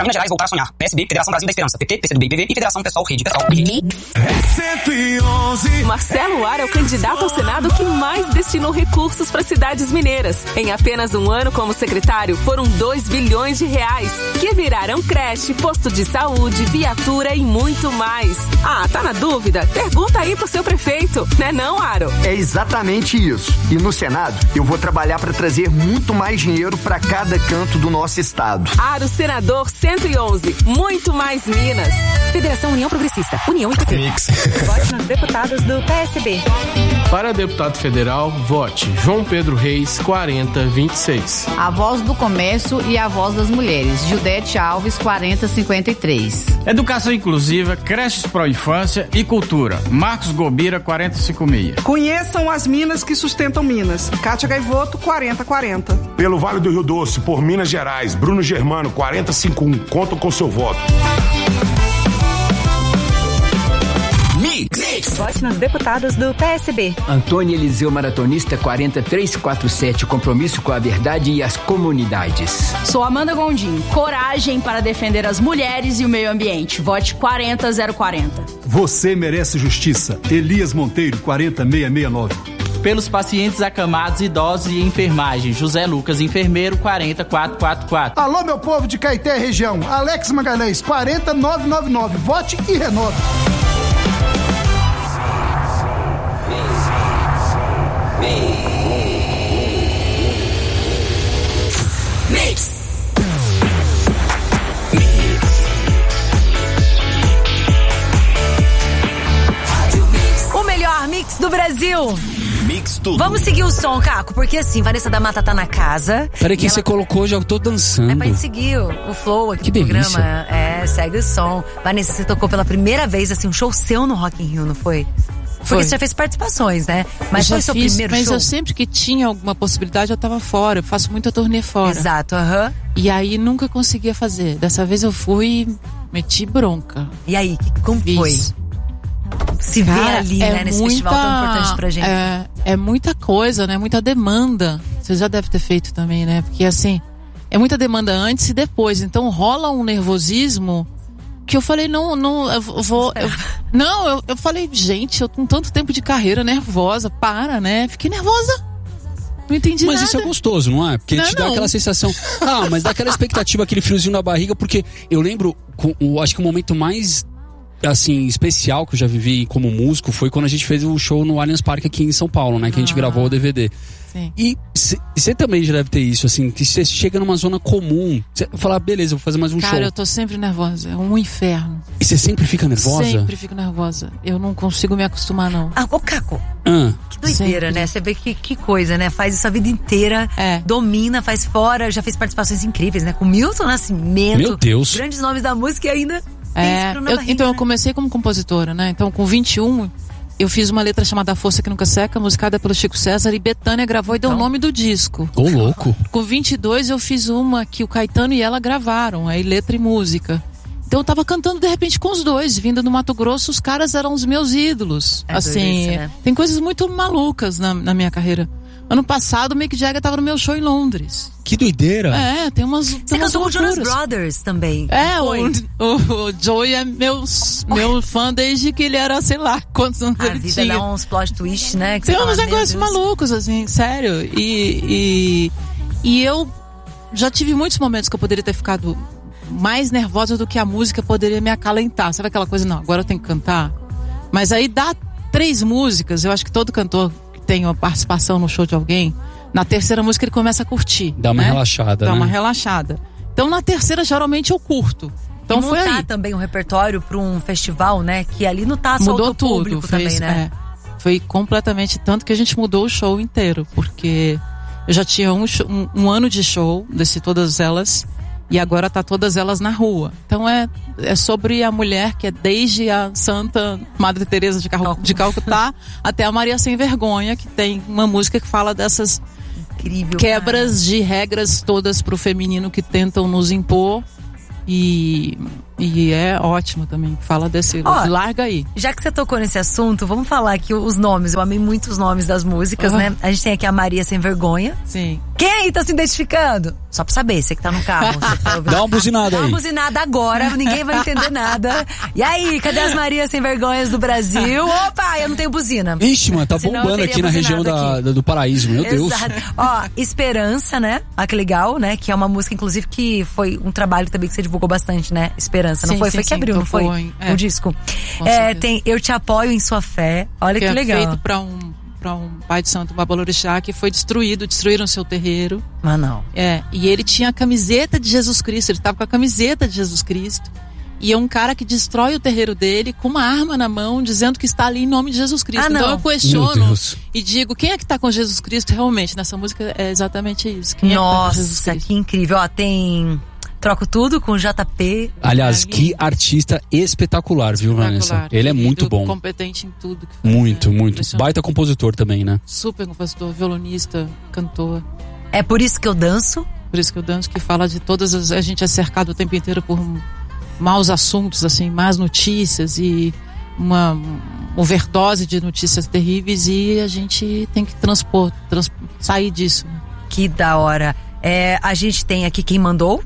Minas Gerais voltar a sonhar. PSB, Federação Brasil da Esperança. PT, PCdoB e PV e Federação Pessoal, Rede Pessoal. 111. Marcelo Ar é o candidato ao Senado que mais destinou recursos para cidades mineiras. Em apenas um ano como secretário, foram 2 bilhões de reais, que viraram creche, posto de saúde, viatura e muito mais. Ah, tá na dúvida? Pergunta aí pro seu prefeito, né não, Aro? É exatamente isso. E no Senado, eu vou trabalhar para trazer muito mais dinheiro para cada canto do nosso estado. Aro Senador 111, muito mais Minas. Federação União Progressista, União e PT. Mix. Vote nos deputados do PSB. Para deputado federal, vote João Pedro Reis, 4026. A Voz do Comércio e a Voz das Mulheres, Judete Alves, 4053. Educação Inclusiva, Creches Pro Infância e Cultura, Marcos Gobira, 4056. Conheçam as minas que sustentam Minas, Cátia Gaivoto, 4040. Pelo Vale do Rio Doce, por Minas Gerais, Bruno Germano, 4051. Conto com seu voto. Vote nos deputados do PSB. Antônio Eliseu Maratonista, 40347. Compromisso com a verdade e as comunidades. Sou Amanda Gondim. Coragem para defender as mulheres e o meio ambiente. Vote 40040. Você merece justiça. Elias Monteiro, 40669. Pelos pacientes acamados, idosos e enfermagem, José Lucas, enfermeiro, 40444. Alô, meu povo de Caeté região, Alex Magalhães, 40999. Vote e renove. Mix. O melhor mix do Brasil. Mix tudo. Vamos seguir o som, Caco, porque assim, Vanessa da Mata tá na casa. Peraí que você colocou, já tô dançando. É pra gente seguir o flow aqui do delícia. programa. É, segue o som. Vanessa, você tocou pela primeira vez, assim, um show seu no Rock in Rio, não foi? Porque você já fez participações, né? Mas foi seu primeiro show? Mas eu sempre que tinha alguma possibilidade, eu tava fora. Eu faço muita turnê fora. Exato, aham. E aí nunca conseguia fazer. Dessa vez eu fui e meti bronca. E aí, como foi? Se ver ali, né, nesse festival tão importante pra gente. É muita coisa, né? Muita demanda. Você já deve ter feito também, né? Porque assim, é muita demanda antes e depois. Então rola um nervosismo que eu falei, eu falei, gente, eu com tanto tempo de carreira, nervosa, para, né? Fiquei nervosa. Não entendi nada. Mas isso é gostoso, não é? Porque te dá aquela sensação. Mas dá aquela expectativa, aquele friozinho na barriga, porque eu lembro, acho que o momento mais assim, especial que eu já vivi como músico foi quando a gente fez o show no Allianz Parque aqui em São Paulo, né? Que a gente gravou o DVD. Sim. E você também já deve ter isso, assim, que você chega numa zona comum, você fala, beleza, vou fazer mais um show. Cara, eu tô sempre nervosa, é um inferno. E você sempre fica nervosa? Sempre fico nervosa, eu não consigo me acostumar, não. Ô, Caco, que doideira, sempre. Né? Você vê que coisa, né? Faz isso a vida inteira, domina, faz fora, já fez participações incríveis, né? Com Milton Nascimento. Meu Deus. Grandes nomes da música e ainda... Então eu comecei como compositora, né? Então com 21 eu fiz uma letra chamada Força Que Nunca Seca, musicada pelo Chico César, e Bethânia gravou e deu o nome do disco. Ô, louco! Com 22 eu fiz uma que o Caetano e ela gravaram, aí letra e música. Então eu tava cantando de repente com os dois, vindo do Mato Grosso, os caras eram os meus ídolos. Assim, né? Tem coisas muito malucas na minha carreira. Ano passado o Mick Jagger tava no meu show em Londres. Que doideira! Tem umas Você cantou com o Jonas Brothers também. O Joey é meu fã desde que ele era, sei lá, quantos anos ele tinha. A vida dá uns plot twist, né? Tem uns negócios malucos, assim, sério. E eu já tive muitos momentos que eu poderia ter ficado mais nervosa do que a música poderia me acalentar. Sabe aquela coisa, não, agora eu tenho que cantar? Mas aí dá 3 músicas, eu acho que todo cantor tem uma participação no show de alguém, na terceira música ele começa a curtir. Dá uma relaxada, Dá né? uma relaxada. Então na terceira geralmente eu curto. Então foi aí. Também um repertório para um festival, né? Que ali não tá só o público também, né? Foi completamente, tanto que a gente mudou o show inteiro, porque eu já tinha um ano de show, desci todas elas, e agora tá todas elas na rua. Então é sobre a mulher que é desde a Santa Madre Teresa de Calcutá até a Maria Sem Vergonha, que tem uma música que fala dessas quebras de regras todas pro feminino que tentam nos impor. E é ótimo também, fala desse, larga aí. Já que você tocou nesse assunto, vamos falar aqui os nomes. Eu amei muito os nomes das músicas, né? A gente tem aqui a Maria Sem Vergonha. Sim. Quem aí tá se identificando? Só pra saber, você que tá no carro. Dá uma buzinada aí. Dá uma buzinada agora, ninguém vai entender nada. E aí, cadê as Marias sem vergonhas do Brasil? Opa, eu não tenho buzina. Ixi, mano, tá bombando aqui na região do Paraíso, meu Deus. Ó, Esperança, né? Ah, que legal, né? Que é uma música, inclusive, que foi um trabalho também que você divulgou bastante, né? Esperança, não foi? Foi que abriu, não foi? O disco. Tem Eu Te Apoio em Sua Fé. Olha que legal. É feito pra um pai de santo, um babalorixá, que foi destruíram seu terreiro. Mas não. E ele tinha a camiseta de Jesus Cristo, ele estava com a camiseta de Jesus Cristo. E é um cara que destrói o terreiro dele com uma arma na mão, dizendo que está ali em nome de Jesus Cristo. Então eu questiono e digo, quem é que está com Jesus Cristo realmente? Nessa música é exatamente isso. Quem Nossa, que incrível. Ó, tem... Troco Tudo com JP. Aliás, que artista espetacular, viu, Vanessa? Ele é muito bom. Competente em tudo que faz. Muito. Baita compositor também, né? Super compositor, violonista, cantor. É Por Isso Que Eu Danço. Por Isso Que Eu Danço, que fala de todas as... A gente é cercado o tempo inteiro por maus assuntos, assim, más notícias e uma overdose de notícias terríveis, e a gente tem que sair disso. Que da hora. A gente tem aqui Quem Mandou.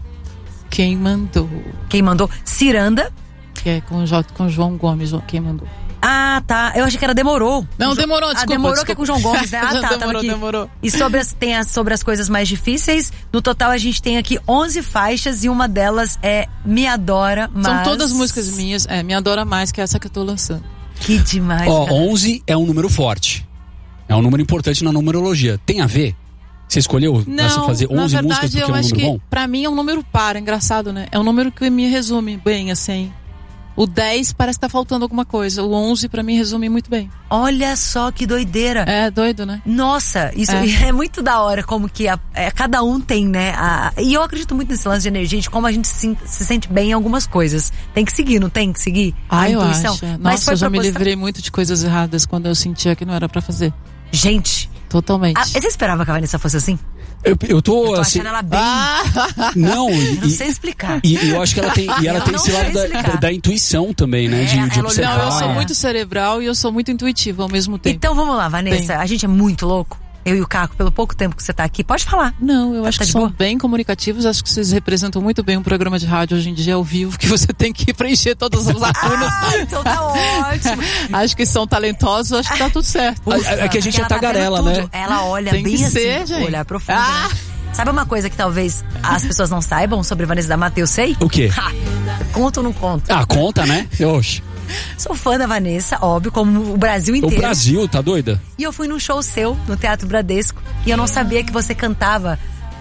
Quem Mandou. Ciranda. Que é com João Gomes, Quem Mandou. Ah, tá. Eu achei que era Demorou. Não, Demorou, desculpa. Demorou que é com João Gomes, né? Ah, tá. Demorou. E sobre as coisas mais difíceis, no total a gente tem aqui 11 faixas e uma delas é Me Adora Mais. São todas músicas minhas, Me Adora Mais, que é essa que eu tô lançando. Que demais. 11 é um número forte. É um número importante na numerologia. Tem a ver? Você escolheu fazer 11 músicas porque é um número bom? Pra mim é um número par, é engraçado, né? É um número que me resume bem, assim. O 10 parece que tá faltando alguma coisa. O 11 pra mim resume muito bem. Olha só que doideira. É doido, né? Nossa, isso é muito da hora, como que cada um tem, né? E eu acredito muito nesse lance de energia, de como a gente se sente bem em algumas coisas. Tem que seguir, não tem que seguir? A intuição. Acho. Mas nossa, eu já me livrei muito de coisas erradas quando eu sentia que não era pra fazer. Gente... Totalmente. Você esperava que a Vanessa fosse assim? Eu tô assim... achando ela bem... Não, não sei explicar. E eu acho que ela tem esse lado da intuição também, né? De observar. Não, eu sou muito cerebral e eu sou muito intuitiva ao mesmo tempo. Então vamos lá, Vanessa. A gente é muito louco. Eu e o Caco, pelo pouco tempo que você tá aqui, pode falar. Não, eu acho que são bem comunicativos, acho que vocês representam muito bem um programa de rádio hoje em dia ao vivo, que você tem que preencher todas as lacunas. Então tá ótimo. Acho que são talentosos, acho que tá tudo certo. É que a gente é tagarela, né? Ela olha tem bem que assim, ser, gente. Olhar profundo. Né? Sabe uma coisa que talvez as pessoas não saibam sobre Vanessa da Mata? Eu sei? O quê? Conta ou não conta? Conta, né? Oxe. Sou fã da Vanessa, óbvio, como o Brasil inteiro. O Brasil, tá doida? E eu fui num show seu, no Teatro Bradesco, e eu não sabia que você cantava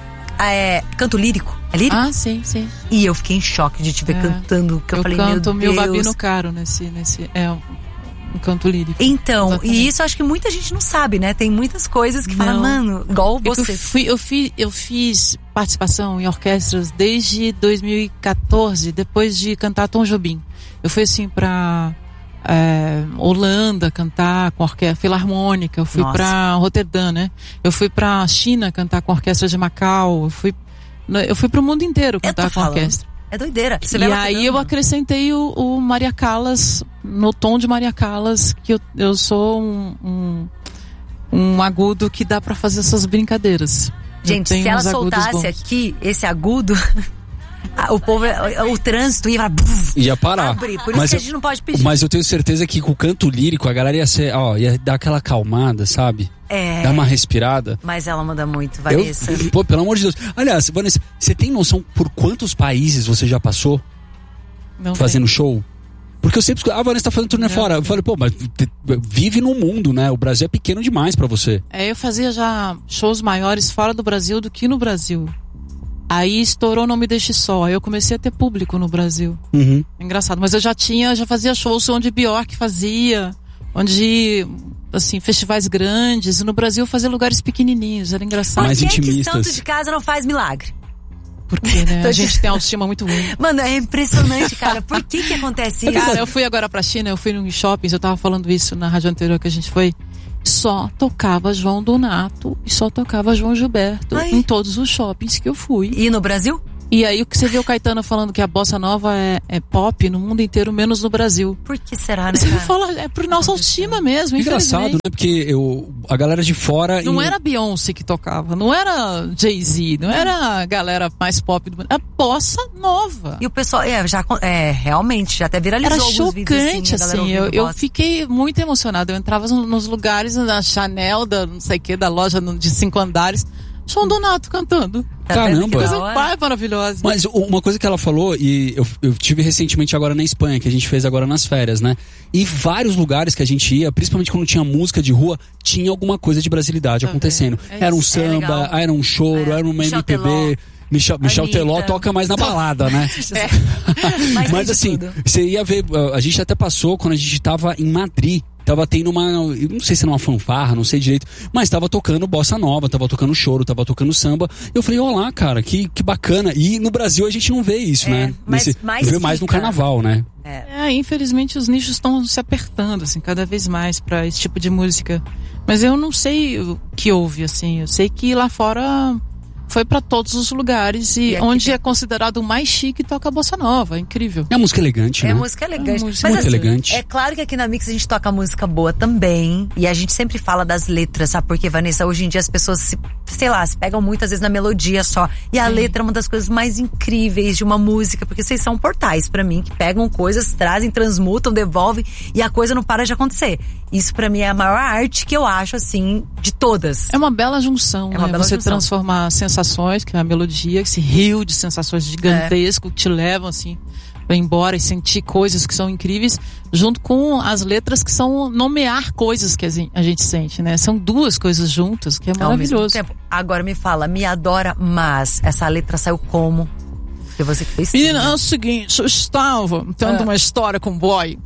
canto lírico. É lírico? Ah, sim. E eu fiquei em choque de te ver cantando, que eu falei, meu Deus. Eu canto Meu Babino Caro nesse um canto lírico. Então, exatamente. E isso acho que muita gente não sabe, né? Tem muitas coisas que falam, mano, igual você. Eu fiz participação em orquestras desde 2014, depois de cantar Tom Jobim. Eu fui assim pra Holanda cantar com a orquestra filarmônica, eu fui pra Roterdã, né? Eu fui pra China cantar com a orquestra de Macau, eu fui pro mundo inteiro cantar com a orquestra. É doideira. E aí eu acrescentei o Maria Callas, no tom de Maria Callas, que eu sou um agudo que dá pra fazer essas brincadeiras. Gente, se ela soltasse aqui esse agudo... o trânsito ia parar. Abrir. Por isso que a gente não pode pedir. Mas eu tenho certeza que com o canto lírico a galera ia dar aquela acalmada, sabe? Dar uma respirada. Mas ela manda muito, Vanessa. Pô, pelo amor de Deus. Aliás, Vanessa, você tem noção por quantos países você já passou fazendo show? Porque eu sempre escuto, a Vanessa tá fazendo turnê fora. Eu falei, mas vive no mundo, né? O Brasil é pequeno demais pra você. Eu fazia já shows maiores fora do Brasil do que no Brasil. Aí estourou Não Me Deixe Só. Aí eu comecei a ter público no Brasil. Uhum. Engraçado. Mas eu já fazia shows onde Bjork fazia, onde, assim, festivais grandes. E no Brasil eu fazia lugares pequenininhos. Era engraçado. Mais intimistas. Por que santo de casa não faz milagre? Porque, né? A gente tem autoestima muito ruim. Mano, é impressionante, cara. Por que acontece isso? Cara, eu fui agora pra China, eu fui em shoppings, eu tava falando isso na rádio anterior que a gente foi. Só tocava João Donato e só tocava João Gilberto em todos os shoppings que eu fui. E no Brasil? E aí o que você vê o Caetano falando que a bossa nova é pop no mundo inteiro, menos no Brasil. Por que será, né, Você cara? fala, é por nossa autoestima mesmo, Engraçado, né? Porque a galera de fora... Não era Beyoncé que tocava, não era Jay-Z, não era a galera mais pop do mundo, a bossa nova. E o pessoal, realmente, já até viralizou era alguns vídeos chocante, assim, eu fiquei muito emocionada. Eu entrava nos lugares da Chanel, da não sei o que, da loja de 5 andares, João Donato cantando. Caramba! Coisa maravilhosa. Mas uma coisa que ela falou, e eu tive recentemente agora na Espanha, que a gente fez agora nas férias, né? E vários lugares que a gente ia, principalmente quando tinha música de rua, tinha alguma coisa de brasilidade acontecendo. Era um samba, era um choro, era uma MPB. Michel Teló toca mais na balada, né? Mas assim, você ia ver, a gente até passou quando a gente tava em Madrid. Tava tendo não sei se era uma fanfarra, não sei direito, mas tava tocando bossa nova, tava tocando choro, tava tocando samba. Eu falei, olá, cara, que bacana. E no Brasil a gente não vê isso, né? Vê mais no carnaval, né? Infelizmente os nichos estão se apertando, assim, cada vez mais pra esse tipo de música. Mas eu não sei o que houve, assim. Eu sei que lá fora foi pra todos os lugares e onde é considerado o mais chique toca a bossa nova, é incrível. É a música elegante, né? É música elegante. Mas muito assim, elegante. É claro que aqui na Mix a gente toca música boa também, e a gente sempre fala das letras, sabe? Porque, Vanessa, hoje em dia as pessoas se pegam muitas vezes na melodia só, e a letra é uma das coisas mais incríveis de uma música, porque vocês são portais pra mim, que pegam coisas, trazem, transmutam, devolvem, e a coisa não para de acontecer. Isso pra mim é a maior arte que eu acho, assim, de todas. É uma bela junção, né? Você transformar sensações, que é a melodia, esse rio de sensações gigantesco que te levam, assim, pra ir embora e sentir coisas que são incríveis, junto com as letras que são nomear coisas que a gente sente, né? São duas coisas juntas, que é maravilhoso. Agora me fala, me adora, mas essa letra saiu como? Que você fez. Menina, é o seguinte, eu estava tendo uma história com um boy.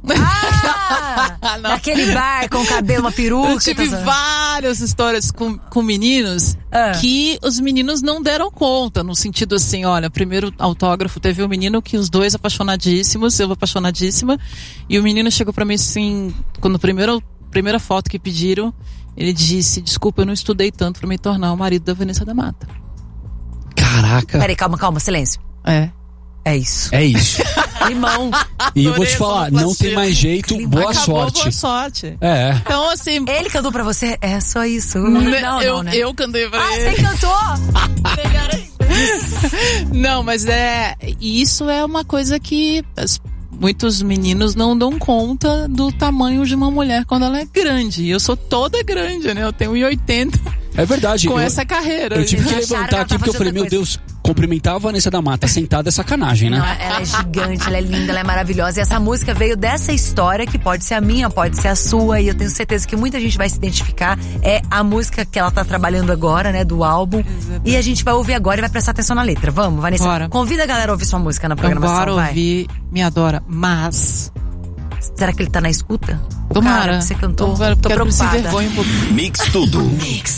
Naquele bar com cabelo, uma peruca. Eu tive várias histórias com meninos que os meninos não deram conta, no sentido assim, olha, primeiro autógrafo, teve um menino que os dois apaixonadíssimos, eu apaixonadíssima, e o menino chegou pra mim assim, quando primeira foto que pediram, ele disse, desculpa, eu não estudei tanto pra me tornar o marido da Vanessa da Mata. Caraca. Peraí, calma, silêncio. É isso. É isso. Limão. E eu vou te falar, não tem mais jeito, boa sorte. Boa sorte. Então, assim... Ele cantou pra você? É só isso. Eu cantei pra Ah, ele. você cantou? Não, mas isso é uma coisa que muitos meninos não dão conta do tamanho de uma mulher quando ela é grande. E eu sou toda grande, né? Eu tenho 1,80. É verdade. Com essa carreira. Eu tive que levantar aqui porque eu falei, meu Deus, cumprimentar a Vanessa da Mata sentada é sacanagem, né? Não, ela é gigante, ela é linda, ela é maravilhosa. E essa música veio dessa história que pode ser a minha, pode ser a sua. E eu tenho certeza que muita gente vai se identificar. É a música que ela tá trabalhando agora, né? Do álbum. Exatamente. E a gente vai ouvir agora e vai prestar atenção na letra. Vamos, Vanessa? Bora. Convida a galera a ouvir sua música na programação. Bora ouvir, me adora, mas... Será que ele tá na escuta? Tomara. Cara, que você cantou. Tô preocupada. Mix tudo. Mix.